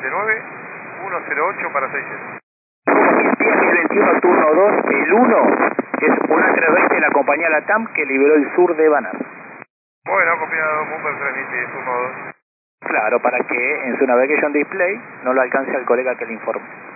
79-108 para 67. Espía 1021, turno 2, el 1 es una 320 de la compañía Latam que liberó el sur de Banar. Bueno, copiado, Mumber transmite turno 2. Claro, para que en su navigation display no lo alcance al colega que le informe.